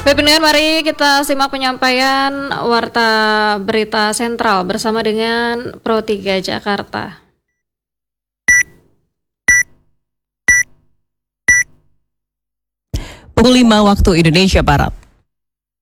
Baik pendengar, mari kita simak penyampaian Warta Berita Sentral bersama dengan Pro 3 Jakarta. Pukul 5 waktu Indonesia Barat.